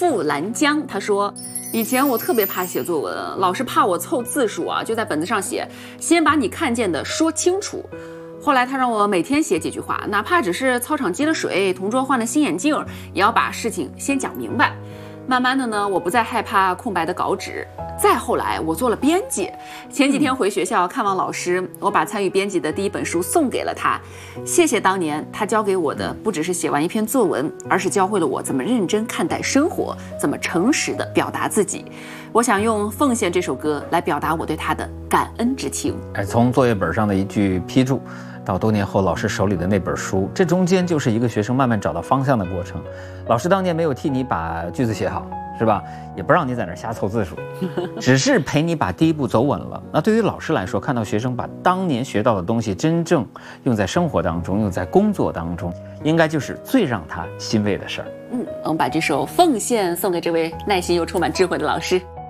富兰江，他说，以前我特别怕写作文，老是怕我凑字数啊，就在本子上写，先把你看见的说清楚。后来他让我每天写几句话，哪怕只是操场积了水，同桌换了新眼镜，也要把事情先讲明白。慢慢的呢，我不再害怕空白的稿纸。再后来，我做了编辑。前几天回学校看望老师，我把参与编辑的第一本书送给了他。谢谢当年他教给我的，不只是写完一篇作文，而是教会了我怎么认真看待生活，怎么诚实地表达自己。我想用《奉献》这首歌来表达我对他的感恩之情。 从作业本上的一句批注，到多年后老师手里的那本书，这中间就是一个学生慢慢找到方向的过程。老师当年没有替你把句子写好，是吧？也不让你在那儿瞎凑字数，只是陪你把第一步走稳了。那对于老师来说，看到学生把当年学到的东西真正用在生活当中，用在工作当中，应该就是最让他欣慰的事儿。 我们把这首《奉献》送给这位耐心又充满智慧的老师。